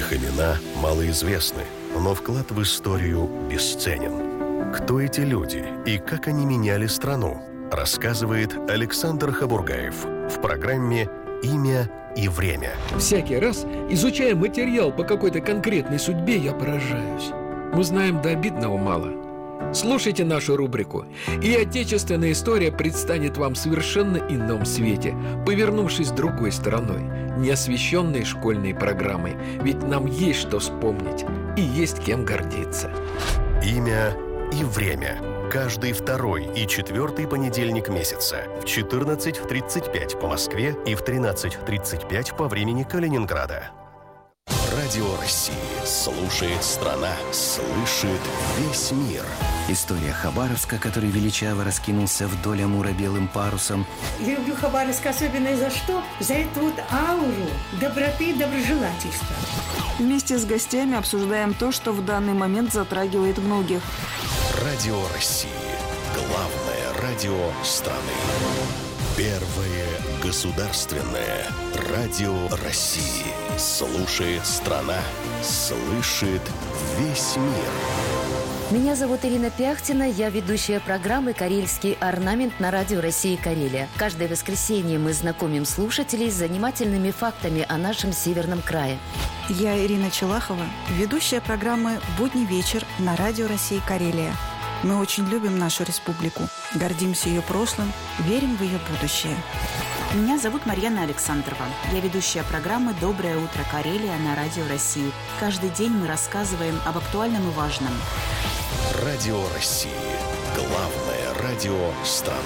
Их имена малоизвестны, но вклад в историю бесценен. Кто эти люди и как они меняли страну, рассказывает Александр Хабургаев в программе «Имя и время». Всякий раз, изучая материал по какой-то конкретной судьбе, я поражаюсь. Мы знаем до обидного мало. Слушайте нашу рубрику, и отечественная история предстанет вам в совершенно ином свете, повернувшись другой стороной, не освещенной школьной программой. Ведь нам есть что вспомнить и есть кем гордиться. «Имя и время». Каждый второй и четвертый понедельник месяца в 14:35 по Москве и в 13:35 по времени Калининграда. Радио России слушает страна, слышит весь мир. История Хабаровска, который величаво раскинулся вдоль Амура белым парусом. Я люблю Хабаровск особенно за что? За эту вот ауру доброты и доброжелательства. Вместе с гостями обсуждаем то, что в данный момент затрагивает многих. Радио России. Главное радио страны. Первое государственное радио России. Слушает страна, слышит весь мир. Меня зовут Ирина Пяхтина, я ведущая программы «Карельский орнамент» на радио России Карелия. Каждое воскресенье мы знакомим слушателей с занимательными фактами о нашем северном крае. Я Ирина Челахова, ведущая программы «Будний вечер» на радио России Карелия. Мы очень любим нашу республику, гордимся ее прошлым, верим в ее будущее. Меня зовут Марьяна Александрова. Я ведущая программы «Доброе утро, Карелия» на радио России. Каждый день мы рассказываем об актуальном и важном. Радио России. Главное радио страны.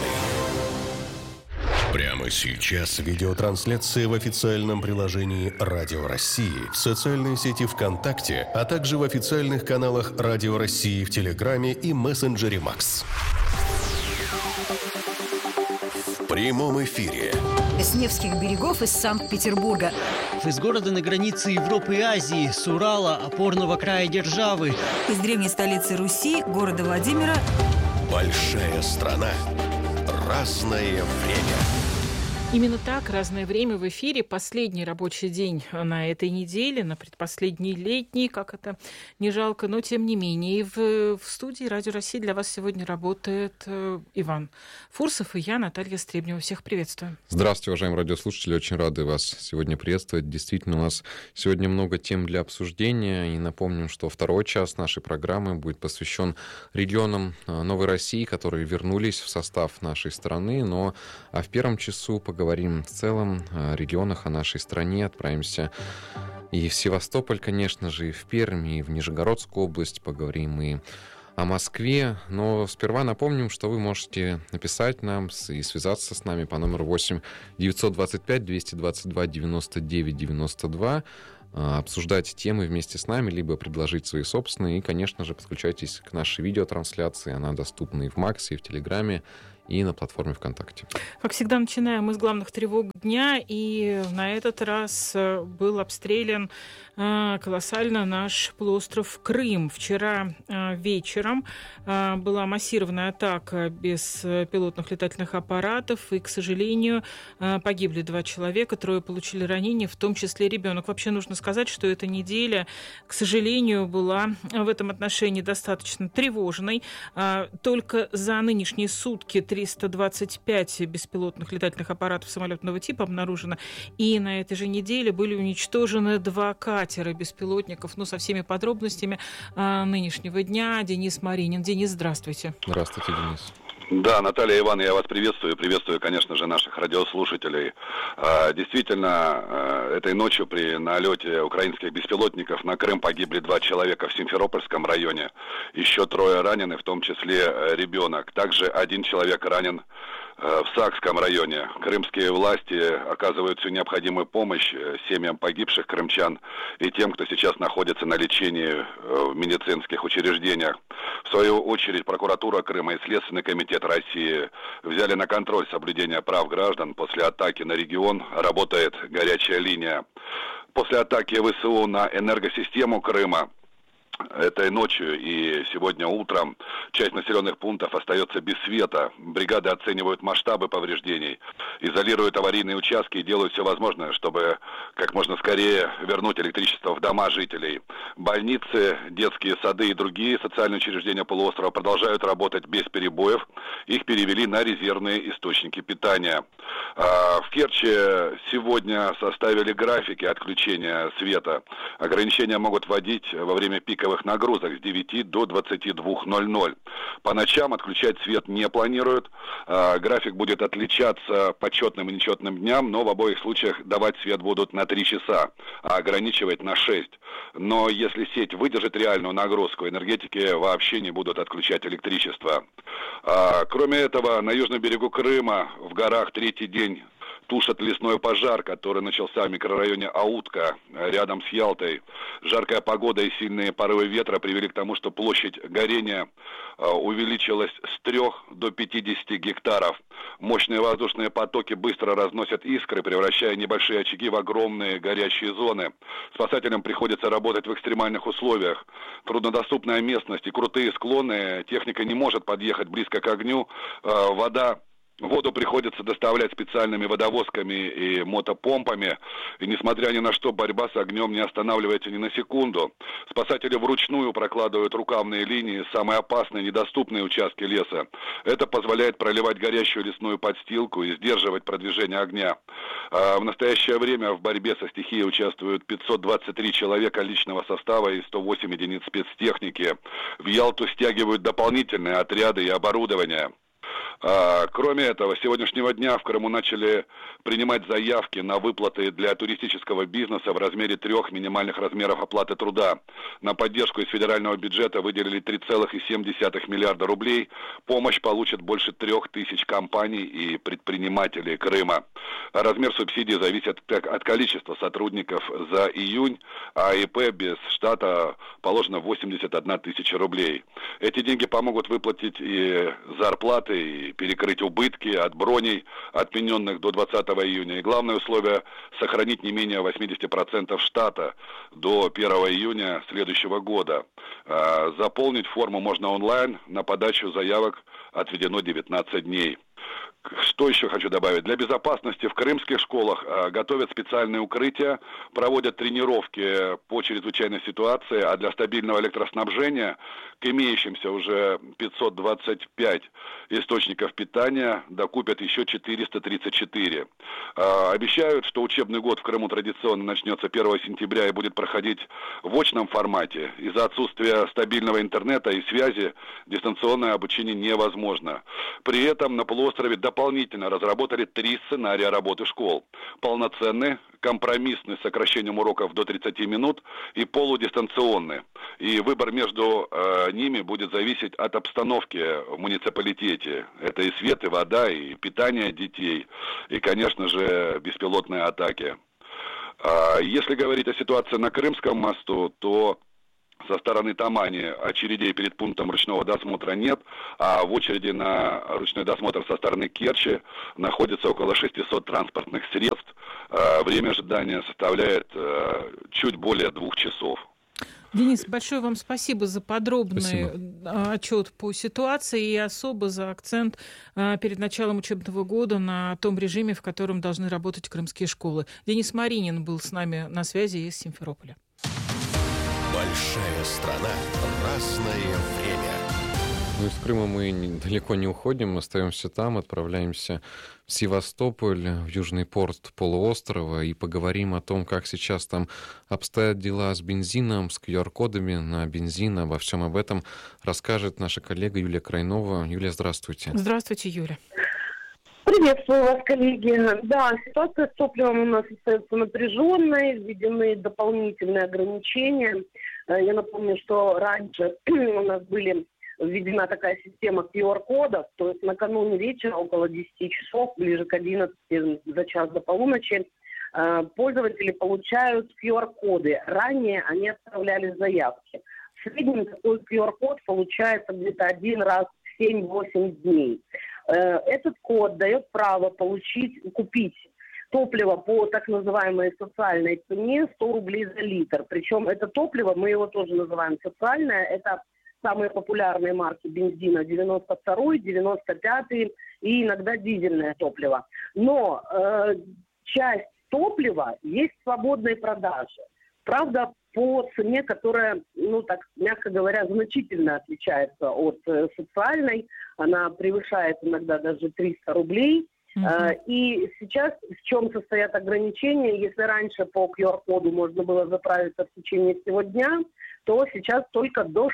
Прямо сейчас видеотрансляция в официальном приложении Радио России, в социальной сети ВКонтакте, а также в официальных каналах Радио России в Телеграме и мессенджере Макс. В прямом эфире. С Невских берегов, из Санкт-Петербурга. Из города на границе Европы и Азии, с Урала, опорного края державы. Из древней столицы Руси, города Владимира. Большая страна. Разное время. Именно так, разное время в эфире. Последний рабочий день на этой неделе, на предпоследний летний, как это не жалко, но тем не менее. И в студии Радио России для вас сегодня работает Иван Фурсов и я, Наталья Стребнева. Всех приветствую. Здравствуйте, уважаемые радиослушатели. Очень рады вас сегодня приветствовать. Действительно, у нас сегодня много тем для обсуждения. И напомним, что второй час нашей программы будет посвящен регионам Новой России, которые вернулись в состав нашей страны. Но в первом часу поговорим в целом о регионах, о нашей стране. Отправимся и в Севастополь, конечно же, и в Пермь, и в Нижегородскую область. Поговорим и о Москве. Но сперва напомним, что вы можете написать нам и связаться с нами по номеру 8 925 222 99 92, обсуждать темы вместе с нами, либо предложить свои собственные. И, конечно же, подключайтесь к нашей видеотрансляции. Она доступна и в Максе, и в Телеграме, и на платформе ВКонтакте. Как всегда, начинаем мы с главных тревог дня, и на этот раз был обстрелян колоссально наш полуостров Крым. Вчера вечером была массированная атака беспилотных летательных аппаратов, и, к сожалению, погибли 2 человека, 3 получили ранения, в том числе ребенок. Вообще нужно сказать, что эта неделя, к сожалению, была в этом отношении достаточно тревожной. Только за нынешние сутки 325 беспилотных летательных аппаратов самолетного типа обнаружено. И на этой же неделе были уничтожены 2 катера беспилотников. Со всеми подробностями нынешнего дня. Денис Маринин. Денис, здравствуйте. Здравствуйте, Денис. Да, Наталья, Иван, я вас приветствую. Приветствую, конечно же, наших радиослушателей. Действительно, этой ночью при налете украинских беспилотников на Крым погибли 2 человека в Симферопольском районе. Еще 3 ранены, в том числе ребенок. Также 1 человек ранен в Сакском районе. Крымские власти оказывают всю необходимую помощь семьям погибших крымчан и тем, кто сейчас находится на лечении в медицинских учреждениях. В свою очередь, прокуратура Крыма и Следственный комитет России взяли на контроль соблюдение прав граждан. После атаки на регион работает горячая линия. После атаки ВСУ на энергосистему Крыма этой ночью и сегодня утром часть населенных пунктов остается без света. Бригады оценивают масштабы повреждений, изолируют аварийные участки и делают все возможное, чтобы как можно скорее вернуть электричество в дома жителей. Больницы, детские сады и другие социальные учреждения полуострова продолжают работать без перебоев. Их перевели на резервные источники питания. В Керчи сегодня составили графики отключения света. Ограничения могут вводить во время пиковых нагрузок с 9 до 22:00. По ночам отключать свет не планируют. График будет отличаться по четным и нечетным дням, но в обоих случаях давать свет будут на 3 часа, а ограничивать на 6. Но если сеть выдержит реальную нагрузку, энергетики вообще не будут отключать электричество. Кроме этого, на южном берегу Крыма в горах третий день тушат лесной пожар, который начался в микрорайоне Аутка, рядом с Ялтой. Жаркая погода и сильные порывы ветра привели к тому, что площадь горения увеличилась с 3 до 50 гектаров. Мощные воздушные потоки быстро разносят искры, превращая небольшие очаги в огромные горящие зоны. Спасателям приходится работать в экстремальных условиях. Труднодоступная местность и крутые склоны, техника не может подъехать близко к огню. Воду приходится доставлять специальными водовозками и мотопомпами. И несмотря ни на что, борьба с огнем не останавливается ни на секунду. Спасатели вручную прокладывают рукавные линии, самые опасные, недоступные участки леса. Это позволяет проливать горящую лесную подстилку и сдерживать продвижение огня. В настоящее время в борьбе со стихией участвуют 523 человека личного состава и 108 единиц спецтехники. В Ялту стягивают дополнительные отряды и оборудование. Кроме этого, с сегодняшнего дня в Крыму начали принимать заявки на выплаты для туристического бизнеса в размере 3 минимальных размеров оплаты труда. На поддержку из федерального бюджета выделили 3,7 миллиарда рублей. Помощь получат больше 3000 компаний и предпринимателей Крыма. Размер субсидий зависит от количества сотрудников. За июнь АИП без штата положено 81 тысяча рублей. Эти деньги помогут выплатить и зарплаты, и перекрыть убытки от броней, отмененных до 20 июня. И главное условие – сохранить не менее 80% штата до 1 июня следующего года. Заполнить форму можно онлайн, на подачу заявок отведено 19 дней. Что еще хочу добавить? Для безопасности в крымских школах готовят специальные укрытия, проводят тренировки по чрезвычайной ситуации, а для стабильного электроснабжения к имеющимся уже 525 источников питания докупят еще 434. Обещают, что учебный год в Крыму традиционно начнется 1 сентября и будет проходить в очном формате. Из-за отсутствия стабильного интернета и связи дистанционное обучение невозможно. При этом на полуострове дополнительно разработали 3 сценария работы школ. Полноценный, компромиссный с сокращением уроков до 30 минут и полудистанционный. И выбор между ними будет зависеть от обстановки в муниципалитете. Это и свет, и вода, и питание детей, и, конечно же, беспилотные атаки. Если говорить о ситуации на Крымском мосту, то со стороны Тамани очередей перед пунктом ручного досмотра нет, а в очереди на ручной досмотр со стороны Керчи находится около 600 транспортных средств. Время ожидания составляет чуть более 2 часов. Денис, большое вам спасибо за подробный отчет по ситуации и особо за акцент перед началом учебного года на том режиме, в котором должны работать крымские школы. Денис Маринин был с нами на связи из Симферополя. Большая страна, разное время. Ну, из Крыма мы далеко не уходим, мы остаемся там, отправляемся в Севастополь, в южный порт полуострова, и поговорим о том, как сейчас там обстоят дела с бензином, с QR-кодами на бензин. Обо всем об этом расскажет наша коллега Юлия Крайнова. Юлия, здравствуйте. Здравствуйте, Юля. Приветствую вас, коллеги. Да, ситуация с топливом у нас остается напряженной, введены дополнительные ограничения. Я напомню, что раньше у нас введена такая система QR-кодов, то есть накануне вечера, около 10 часов, ближе к 11, за час до полуночи, пользователи получают QR-коды. Ранее они отправляли заявки. В среднем такой QR-код получается где-то 1 раз в 7-8 дней. Этот код дает право купить топливо по так называемой социальной цене 100 рублей за литр. Причем это топливо, мы его тоже называем социальное, это самые популярные марки бензина 92-й, 95-й и иногда дизельное топливо. Но часть топлива есть в свободной продаже. Правда, по цене, которая, так мягко говоря, значительно отличается от социальной. Она превышает иногда даже 300 рублей. И сейчас в чем состоят ограничения? Если раньше по QR-коду можно было заправиться в течение всего дня, то сейчас только до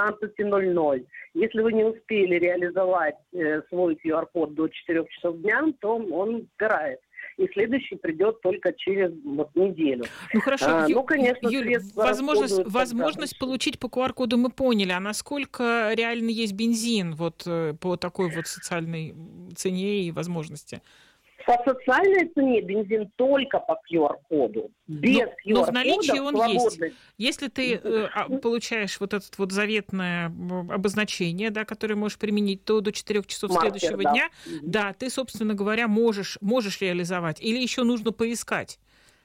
16:00. Если вы не успели реализовать свой QR-код до 4 часов дня, то он сгорает. И следующий придет только через неделю. Ну хорошо, конечно, Юль, возможность получить по QR-коду мы поняли. А насколько реально есть бензин по такой социальной цене и возможности? По социальной цене бензин только по QR-коду. Без QR-кода. Но в наличии он свободный. есть. Если ты получаешь это заветное обозначение, да, которое можешь применить, то до 4 часов следующего дня, да, ты, собственно говоря, можешь реализовать. Или еще нужно поискать?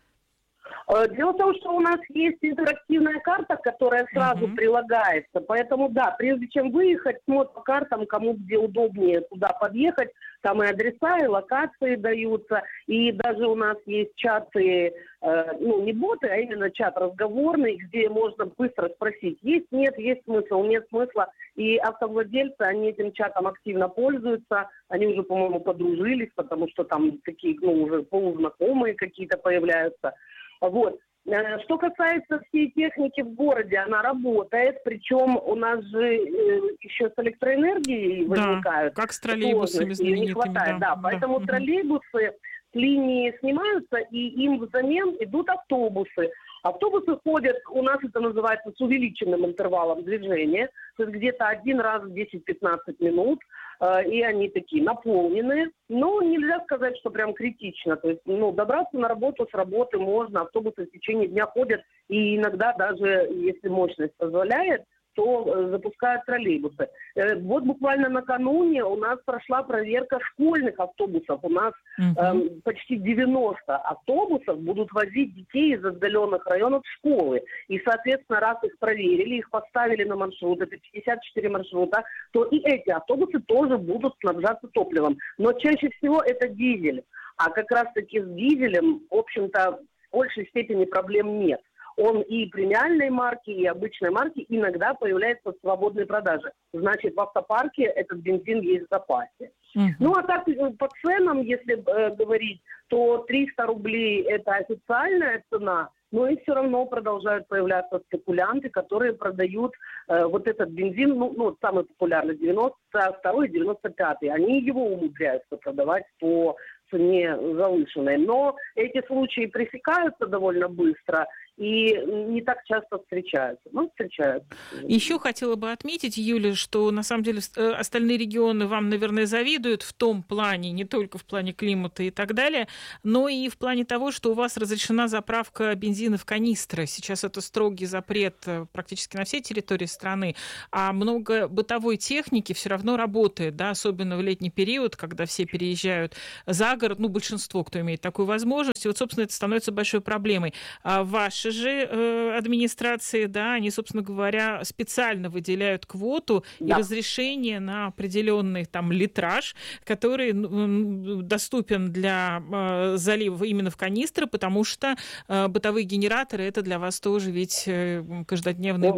Дело в том, что у нас есть интерактивная карта, которая сразу прилагается. Поэтому, да, прежде чем выехать, смотрим по картам, кому где удобнее туда подъехать. Там и адреса, и локации даются. И даже у нас есть чаты, не боты, а именно чат разговорный, где можно быстро спросить, есть, нет, есть смысл, нет смысла. И автовладельцы, они этим чатом активно пользуются. Они уже, по-моему, подружились, потому что там такие, уже полузнакомые какие-то появляются. Вот. Что касается всей техники в городе, она работает, причем у нас же еще с электроэнергией возникают. Как с троллейбусами знаменитыми. Не хватает, поэтому троллейбусы с линии снимаются, и им взамен идут автобусы. Автобусы ходят, у нас это называется с увеличенным интервалом движения, то есть где-то один раз в 10-15 минут, и они такие наполненные. Но нельзя сказать, что прям критично. То есть, добраться на работу с работы можно, автобусы в течение дня ходят, и иногда даже, если мощность позволяет, то запускают троллейбусы. Вот буквально накануне у нас прошла проверка школьных автобусов. У нас почти 90 автобусов будут возить детей из отдаленных районов в школы. И, соответственно, раз их проверили, их поставили на маршрут, это 54 маршрута, то и эти автобусы тоже будут снабжаться топливом. Но чаще всего это дизель. А как раз-таки с дизелем, в общем-то, в большей степени проблем нет. Он и премиальной марки, и обычной марки иногда появляется в свободной продаже. Значит, в автопарке этот бензин есть в запасе. А так по ценам, если говорить, то 300 рублей – это официальная цена, но и все равно продолжают появляться спекулянты, которые продают этот бензин, самый популярный, 92-й, 95-й. Они его умудряются продавать по цене завышенной. Но эти случаи пресекаются довольно быстро и не так часто встречаются. Встречаются. Еще хотела бы отметить, Юля, что на самом деле остальные регионы вам, наверное, завидуют в том плане, не только в плане климата и так далее, но и в плане того, что у вас разрешена заправка бензина в канистры. Сейчас это строгий запрет практически на всей территории страны, а много бытовой техники все равно работает, да, особенно в летний период, когда все переезжают за город, большинство, кто имеет такую возможность, и собственно, это становится большой проблемой. А ваши же администрации, да, они, собственно говоря, специально выделяют квоту и разрешение на определенный литраж, который доступен для залива именно в канистры, потому что бытовые генераторы — это для вас тоже ведь каждодневный...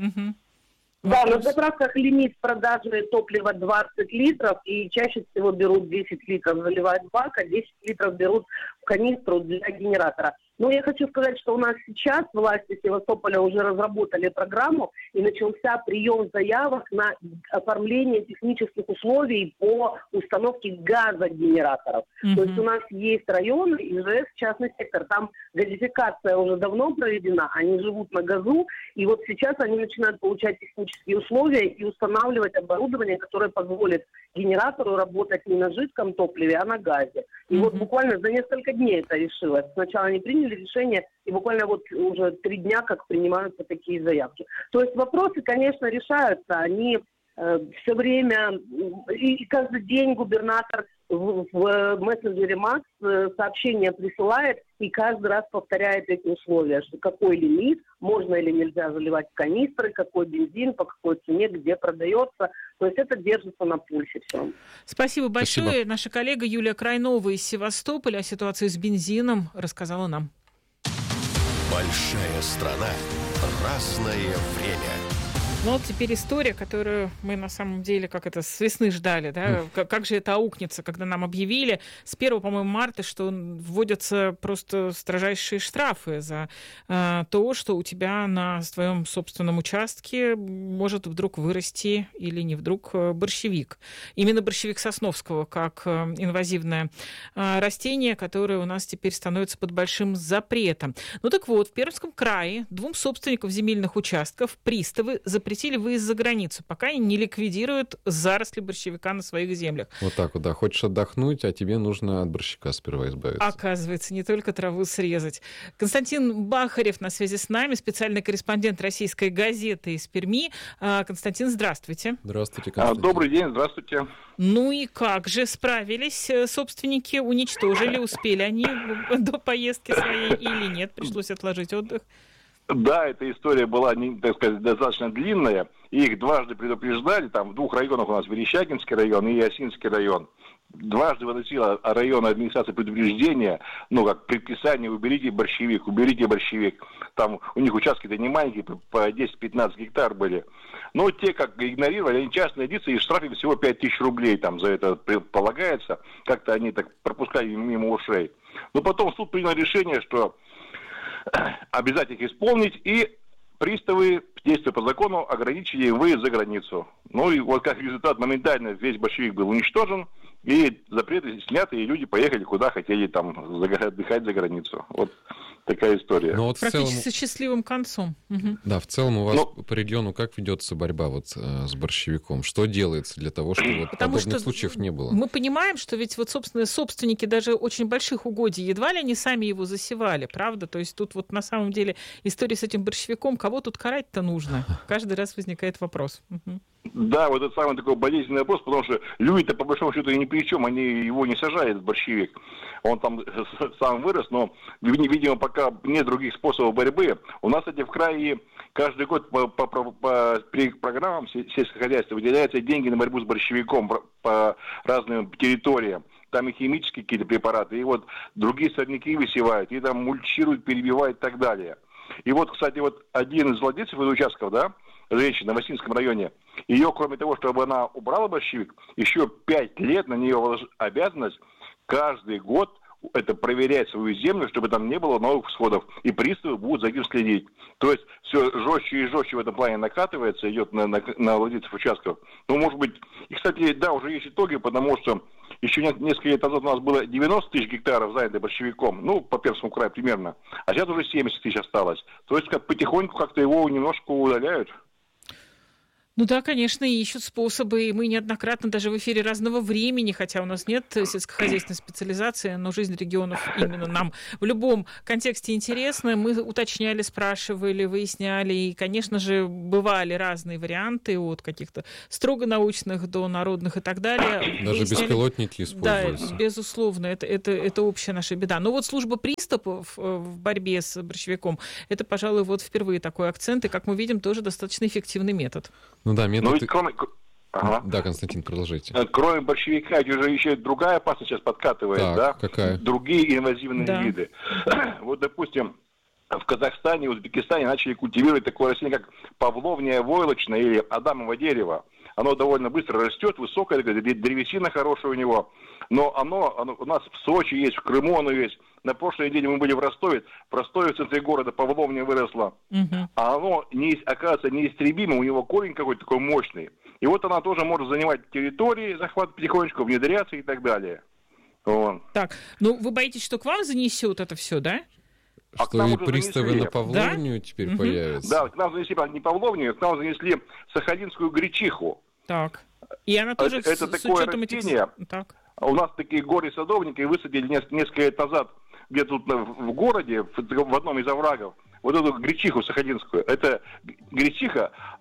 Да, на заправках лимит продажи топлива 20 литров, и чаще всего берут 10 литров, заливают в бак, а 10 литров берут в канистру для генератора. Но я хочу сказать, что у нас сейчас власти Севастополя уже разработали программу, и начался прием заявок на оформление технических условий по установке газогенераторов. То есть у нас есть районы, ИЖС, частный сектор, там газификация уже давно проведена, они живут на газу, и вот сейчас они начинают получать технические условия и устанавливать оборудование, которое позволит генератору работать не на жидком топливе, а на газе. И вот буквально за несколько дней это решилось. Сначала они приняли решение, и буквально уже 3 дня, как принимаются такие заявки. То есть вопросы, конечно, решаются. Они Все время и каждый день губернатор в мессенджере Макс сообщения присылает и каждый раз повторяет эти условия, что какой лимит, можно или нельзя заливать в канистры, какой бензин, по какой цене, где продается. То есть это держится на пульсе все. Спасибо большое. Спасибо. Наша коллега Юлия Крайнова из Севастополя о ситуации с бензином рассказала нам. Большая страна. Разное время. Ну вот теперь история, которую мы на самом деле, как это, с весны ждали, да? Как же это аукнется, когда нам объявили с 1, по-моему, марта, что вводятся просто строжайшие штрафы за то, что у тебя на твоем собственном участке может вдруг вырасти или не вдруг борщевик. Именно борщевик Сосновского, как инвазивное растение, которое у нас теперь становится под большим запретом. Ну так вот, в Пермском крае 2 собственников земельных участков приставы запретили выезд за границу, пока они не ликвидируют заросли борщевика на своих землях. Вот так вот, да. Хочешь отдохнуть, а тебе нужно от борщевика сперва избавиться. Оказывается, не только траву срезать. Константин Бахарев на связи с нами, специальный корреспондент «Российской газеты» из Перми. Константин, здравствуйте. Здравствуйте, Константин. Добрый день, здравствуйте. Ну и как же справились собственники? Уничтожили? Успели они до поездки своей или нет? Пришлось отложить отдых? Да, эта история была, так сказать, достаточно длинная. Их дважды предупреждали, там в 2 районах у нас, Верещагинский район и Ясинский район. Дважды выносила районная администрация предупреждение, как предписание: уберите борщевик. Там у них участки-то не маленькие, по 10-15 гектар были. Но те, как игнорировали, они частные лица, и штрафили всего 5000 рублей там за это полагается. Как-то они так пропускали мимо ушей. Но потом суд принял решение, что обязательно их исполнить, и приставы, действуя по закону, ограничили выезд за границу. Ну и вот как результат, моментально весь борщевик был уничтожен, и запреты сняты, и люди поехали куда хотели там отдыхать за границу. Вот такая история. Вот практически с счастливым концом. Угу. Да, в целом у вас по региону как ведется борьба с борщевиком? Что делается для того, чтобы подобных случаев не было? Мы понимаем, что ведь собственно, собственники даже очень больших угодий, едва ли они сами его засевали, правда? То есть тут на самом деле история с этим борщевиком, кого тут карать-то нужно? Каждый раз возникает вопрос. Угу. Да, вот это самый такой болезненный вопрос, потому что люди-то по большому счету и ни при чем, они его не сажают, этот борщевик. Он там сам вырос, но, видимо, пока нет других способов борьбы. У нас, кстати, в крае каждый год по программам сельского хозяйства выделяются деньги на борьбу с борщевиком по разным территориям. Там и химические какие-то препараты, и вот другие сорняки высевают, и там мульчируют, перебивают и так далее. И вот, кстати, один из владельцев этого участков, да, женщина в Осинском районе, ее, кроме того, чтобы она убрала борщевик, еще 5 лет на нее обязанность каждый год это проверять свою землю, чтобы там не было новых всходов. И приставы будут за этим следить. То есть все жестче и жестче в этом плане накатывается, идет на владельцев участков. Ну, может быть, и, кстати, да, уже есть итоги, потому что еще несколько лет назад у нас было 90 тысяч гектаров занято борщевиком, по Пермскому краю примерно, а сейчас уже 70 тысяч осталось. То есть потихоньку как-то его немножко удаляют. Ну да, конечно, ищут способы, и мы неоднократно даже в эфире разного времени, хотя у нас нет сельскохозяйственной специализации, но жизнь регионов именно нам в любом контексте интересна. Мы уточняли, спрашивали, выясняли, и, конечно же, бывали разные варианты от каких-то строго научных до народных и так далее. Даже беспилотники используются. Да, безусловно, это общая наша беда. Но вот служба приставов в борьбе с борщевиком, это, пожалуй, впервые такой акцент, и, как мы видим, тоже достаточно эффективный метод. Ну да, метод... Ну и кроме... Ага. Да, Константин, продолжайте. Кроме борщевика, уже еще другая опасность сейчас подкатывает, так, да? Какая? Другие инвазивные виды. Вот, допустим, в Казахстане и Узбекистане начали культивировать такое растение, как павловния войлочная или адамово дерево. Оно довольно быстро растет, высокое, древесина хорошая у него. Но оно у нас в Сочи есть, в Крыму оно есть. На прошлой неделе мы были в Ростове. В Ростове в центре города павловня выросла. А оно, оказывается, неистребимо. У него корень какой-то такой мощный. И вот она тоже может занимать территории, захват потихонечку, внедряться и так далее. Вот. Так, вы боитесь, что к вам занесет это все, да? Что и приставы на павловнию теперь появятся? Да, к нам занесли не павловнию, к нам занесли сахалинскую гречиху. Так. И она тоже это такое растение. Так. У нас такие горе-садовники высадили несколько лет назад где-то тут в городе, в одном из оврагов, вот эту гречиху сахалинскую. Это гречиха,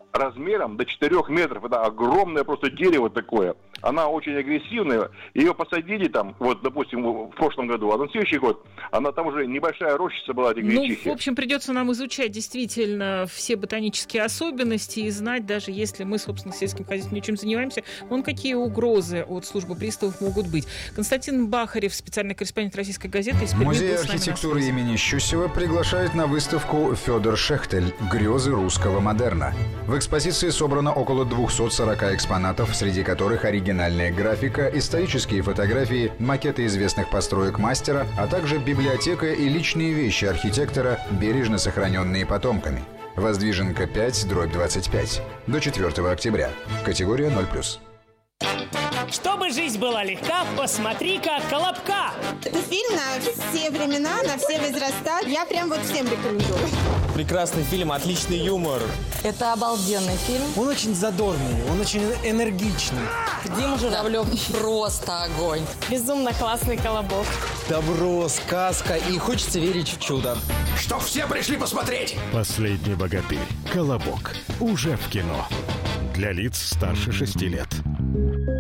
размером до 4 метров. Это огромное просто дерево такое. Она очень агрессивная. Ее посадили там, вот, допустим, в прошлом году, а на следующий год она там уже небольшая рощица была, эти гречихи. Ну, в общем, придется нам изучать действительно все ботанические особенности и знать, даже если мы, собственно, сельским хозяйством ничем занимаемся, вон какие угрозы от службы приставов могут быть. Константин Бахарев, специальный корреспондент «Российской газеты» из Перми. Музей архитектуры имени Щусева приглашает на выставку «Федор Шехтель. Грезы русского модерна». В экспозиции собрано около 240 экспонатов, среди которых оригинальная графика, исторические фотографии, макеты известных построек мастера, а также библиотека и личные вещи архитектора, бережно сохраненные потомками. Воздвиженка 5/25. До 4 октября. Категория 0+. Чтобы жизнь была легка, посмотри-ка «Колобка». Это фильм на все времена, на все возраста. Я прям вот всем рекомендую. Прекрасный фильм, отличный юмор. Это обалденный фильм. Он очень задорный, он очень энергичный. Дима Журавлев просто огонь. Безумно классный «Колобок». Добро, сказка и хочется верить в чудо. Чтоб все пришли посмотреть! «Последний богатырь. Колобок». Уже в кино. Для лиц старше 6 лет.